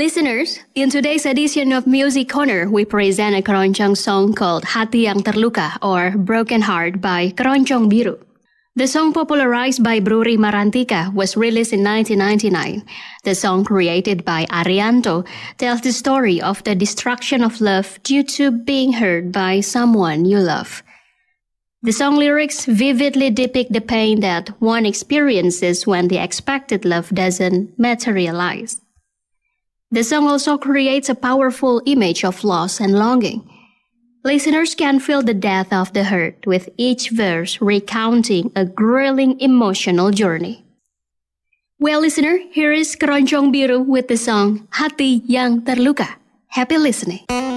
Listeners, in today's edition of Music Corner, we present a keroncong song called Hati Yang Terluka or Broken Heart by Keroncong Biru. The song, popularized by Bruri Marantika, was released in 1999. The song, created by Arianto, tells the story of the destruction of love due to being hurt by someone you love. The song lyrics vividly depict the pain that one experiences when the expected love doesn't materialize. The song also creates a powerful image of loss and longing. Listeners can feel the depth of the hurt, with each verse recounting a grueling emotional journey. Well, listener, here is Keroncong Biru with the song Hati Yang Terluka. Happy listening.